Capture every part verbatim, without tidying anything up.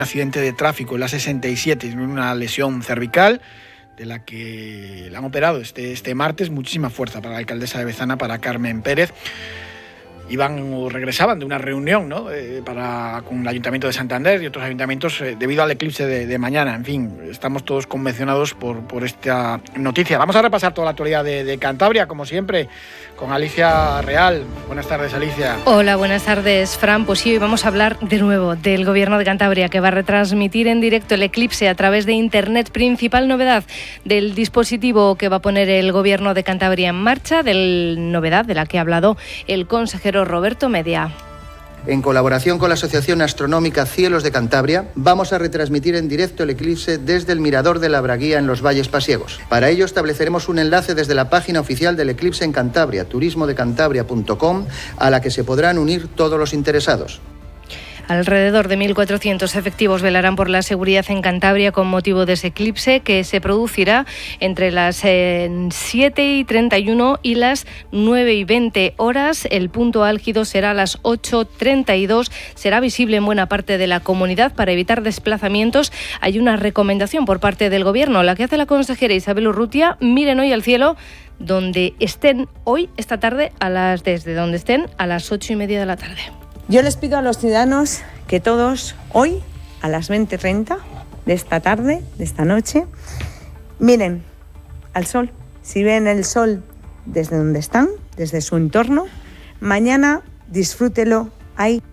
accidente de tráfico en la sesenta y siete, una lesión cervical de la que la han operado este, este martes. Muchísima fuerza para la alcaldesa de Bezana, para Carmen Pérez. Iban o regresaban de una reunión, ¿no? eh, para, con el Ayuntamiento de Santander y otros ayuntamientos eh, debido al eclipse de, de mañana. En fin, estamos todos convencionados por, por esta noticia. Vamos a repasar toda la actualidad de, de Cantabria, como siempre, con Alicia Real. Buenas tardes, Alicia. Hola, buenas tardes, Fran. Pues sí, hoy vamos a hablar de nuevo del Gobierno de Cantabria, que va a retransmitir en directo el eclipse a través de Internet. Principal novedad del dispositivo que va a poner el Gobierno de Cantabria en marcha, del novedad de la que ha hablado el consejero Roberto Media. En colaboración con la Asociación Astronómica Cielos de Cantabria, vamos a retransmitir en directo el eclipse desde el Mirador de la Braguía en los Valles Pasiegos. Para ello estableceremos un enlace desde la página oficial del eclipse en Cantabria, turismo de cantabria punto com, a la que se podrán unir todos los interesados. Alrededor de mil cuatrocientos efectivos velarán por la seguridad en Cantabria con motivo de ese eclipse, que se producirá entre las eh, siete y treinta y uno y las nueve y veinte horas. El punto álgido será a las ocho treinta y dos. Será visible en buena parte de la comunidad. Para evitar desplazamientos hay una recomendación por parte del Gobierno, la que hace la consejera Isabel Urrutia. Miren hoy al cielo donde estén hoy, esta tarde, a las desde donde estén, a las ocho y media de la tarde. Yo les pido a los ciudadanos que todos hoy, a las veinte treinta de esta tarde, de esta noche, miren al sol. Si ven el sol desde donde están, desde su entorno, mañana disfrútelo ahí.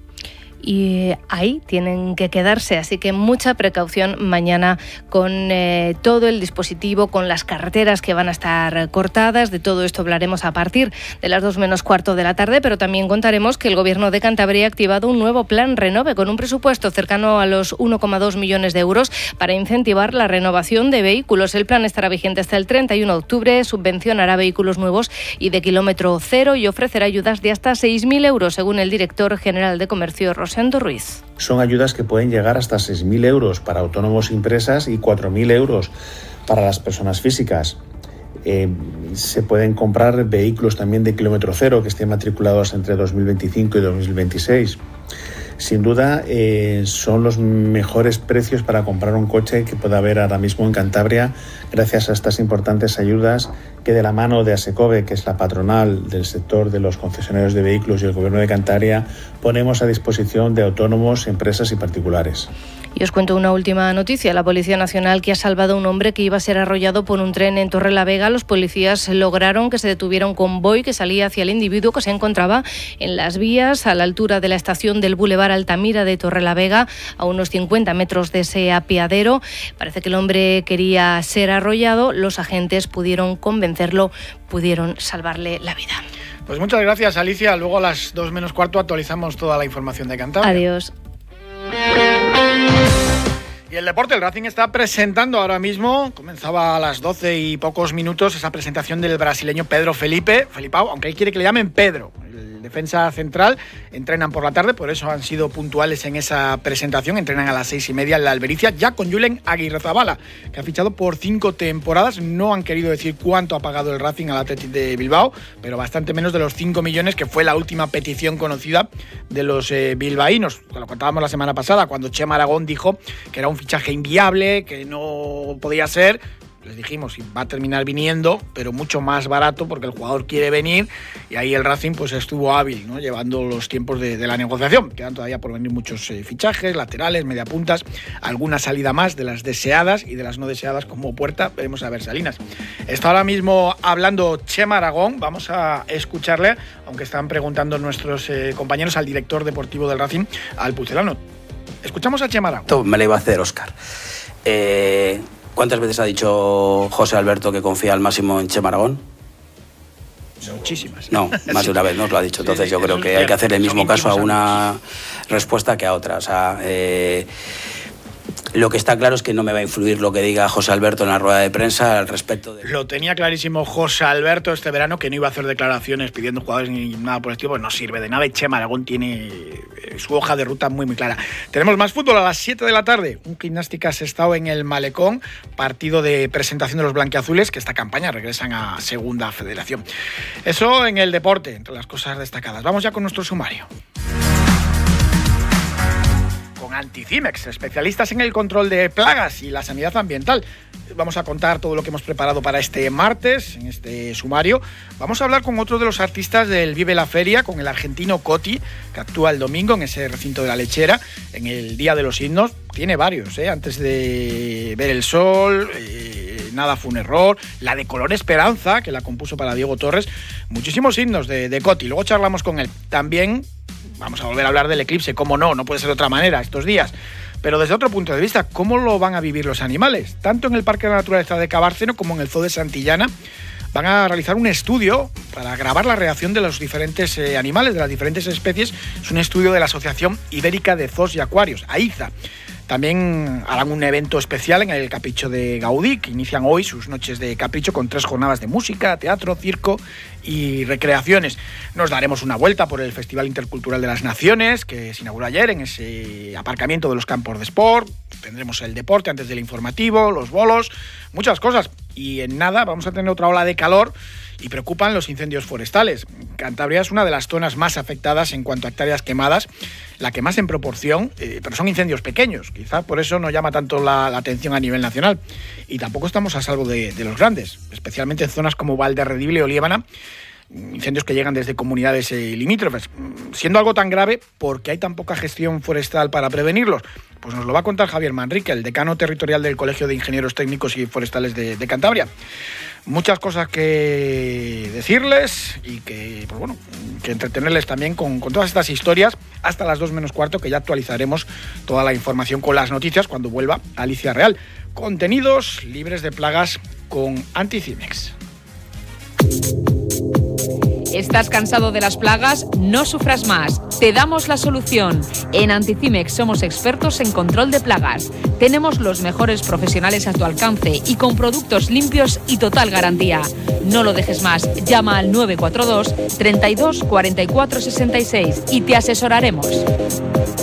Y ahí tienen que quedarse, así que mucha precaución mañana con eh, todo el dispositivo, con las carreteras que van a estar cortadas. De todo esto hablaremos a partir de las dos menos cuarto de la tarde, pero también contaremos que el Gobierno de Cantabria ha activado un nuevo plan Renove con un presupuesto cercano a los uno coma dos millones de euros para incentivar la renovación de vehículos. El plan estará vigente hasta el treinta y uno de octubre, subvencionará vehículos nuevos y de kilómetro cero y ofrecerá ayudas de hasta seis mil euros, según el director general de Comercio, Rosendo Ruiz. Son ayudas que pueden llegar hasta seis mil euros para autónomos y empresas y cuatro mil euros para las personas físicas. Eh, se pueden comprar vehículos también de kilómetro cero que estén matriculados entre dos mil veinticinco y dos mil veintiséis. Sin duda, eh, son los mejores precios para comprar un coche que pueda haber ahora mismo en Cantabria, gracias a estas importantes ayudas que, de la mano de ASECOVE, que es la patronal del sector de los concesionarios de vehículos, y el Gobierno de Cantabria, ponemos a disposición de autónomos, empresas y particulares. Y os cuento una última noticia. La Policía Nacional, que ha salvado a un hombre que iba a ser arrollado por un tren en Torrelavega. Los policías lograron que se detuviera un convoy que salía hacia el individuo, que se encontraba en las vías a la altura de la estación del Boulevard Altamira de Torrelavega, a unos cincuenta metros de ese apeadero. Parece que el hombre quería ser arrollado. Los agentes pudieron convencerlo, pudieron salvarle la vida. Pues muchas gracias, Alicia. Luego a las dos menos cuarto actualizamos toda la información de Cantabria. Adiós. Y el deporte, el Racing está presentando ahora mismo, comenzaba a las doce y pocos minutos, esa presentación del brasileño Pedro Felipe, Felipao, aunque él quiere que le llamen Pedro, el defensa central. Entrenan por la tarde, por eso han sido puntuales en esa presentación. Entrenan a las seis y media en la Albericia, ya con Julen Aguirrezabala, que ha fichado por cinco temporadas. No han querido decir cuánto ha pagado el Racing al Athletic de Bilbao, pero bastante menos de los cinco millones, que fue la última petición conocida de los eh, bilbaínos. Lo contábamos la semana pasada, cuando Chema Aragón dijo que era un fichaje inviable, que no podía ser. Les dijimos, va a terminar viniendo, pero mucho más barato, porque el jugador quiere venir, y ahí el Racing pues estuvo hábil, ¿no?, llevando los tiempos de, de la negociación. Quedan todavía por venir muchos eh, fichajes, laterales, mediapuntas, alguna salida más de las deseadas y de las no deseadas como Puerta. Veremos a ver Salinas. Está ahora mismo hablando Chema Aragón, vamos a escucharle, aunque están preguntando nuestros eh, compañeros, al director deportivo del Racing, al pucelano. Escuchamos a Chema Aragón. Me la iba a hacer Óscar. Eh... ¿Cuántas veces ha dicho José Alberto que confía al máximo en Chema Aragón? Muchísimas. No, más de una vez nos lo ha dicho. Entonces sí, yo creo que hay que hacer el mismo caso a una respuesta que a otra. O sea, eh, lo que está claro es que no me va a influir lo que diga José Alberto en la rueda de prensa al respecto de... Lo tenía clarísimo José Alberto este verano, que no iba a hacer declaraciones pidiendo jugadores ni nada por el estilo, pues no sirve de nada, y Chema Aragón tiene su hoja de ruta muy muy clara. Tenemos más fútbol a las siete de la tarde, un Gimnástica Sestao en el Malecón, partido de presentación de los blanquiazules, que esta campaña regresan a Segunda Federación. Eso en el deporte, entre las cosas destacadas. Vamos ya con nuestro sumario. Anticimex, especialistas en el control de plagas y la sanidad ambiental. Vamos a contar todo lo que hemos preparado para este martes, en este sumario. Vamos a hablar con otro de los artistas del Vive la Feria, con el argentino Coti, que actúa el domingo en ese recinto de la Lechera, en el Día de los Himnos. Tiene varios, ¿eh? Antes de ver el sol, eh, Nada fue un error, la de Color Esperanza, que la compuso para Diego Torres. Muchísimos himnos de, de Coti. Luego charlamos con él. También vamos a volver a hablar del eclipse, cómo no, no puede ser de otra manera estos días. Pero desde otro punto de vista, ¿cómo lo van a vivir los animales? Tanto en el Parque de la Naturaleza de Cabárceno como en el Zoo de Santillana van a realizar un estudio para grabar la reacción de los diferentes eh, animales, de las diferentes especies. Es un estudio de la Asociación Ibérica de Zoos y Acuarios, AIZA. También harán un evento especial en el Capricho de Gaudí, que inician hoy sus noches de capricho con tres jornadas de música, teatro, circo y recreaciones. Nos daremos una vuelta por el Festival Intercultural de las Naciones, que se inauguró ayer en ese aparcamiento de los campos de sport. Tendremos el deporte antes del informativo, los bolos, muchas cosas. Y en nada vamos a tener otra ola de calor y preocupan los incendios forestales. Cantabria es una de las zonas más afectadas en cuanto a hectáreas quemadas, la que más en proporción, eh, pero son incendios pequeños. Quizá por eso no llama tanto la, la atención a nivel nacional. Y tampoco estamos a salvo de, de los grandes, especialmente en zonas como Valderredible o Liébana, incendios que llegan desde comunidades eh, limítrofes, siendo algo tan grave porque hay tan poca gestión forestal para prevenirlos. Pues nos lo va a contar Javier Manrique, el decano territorial del Colegio de Ingenieros Técnicos y Forestales de, de Cantabria. Muchas cosas que decirles y que, pues bueno, que entretenerles también con, con todas estas historias hasta las dos menos cuarto, que ya actualizaremos toda la información con las noticias cuando vuelva Alicia Real. Contenidos libres de plagas con Anticimex. ¿Estás cansado de las plagas? No sufras más. Te damos la solución. En Anticimex somos expertos en control de plagas. Tenemos los mejores profesionales a tu alcance y con productos limpios y total garantía. No lo dejes más. Llama al nueve cuatro dos, treinta y dos, cuarenta y cuatro, sesenta y seis y te asesoraremos.